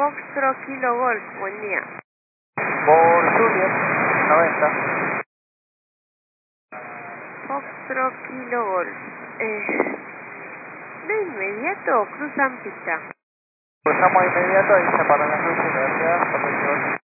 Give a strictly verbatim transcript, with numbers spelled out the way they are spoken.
Foxtrot Kilo Golf, buen día. Por Juliet, noventa. Foxtrot Kilo Golf. Eh, de inmediato cruzan pista. Cruzamos de inmediato, ahí se paran las luces, gracias, perfecto.